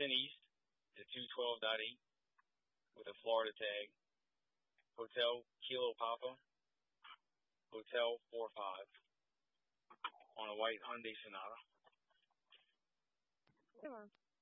10 East to 212.8 with a Florida tag. Hotel Kilo Papa, Hotel 45 on a white Hyundai Sonata. Come on.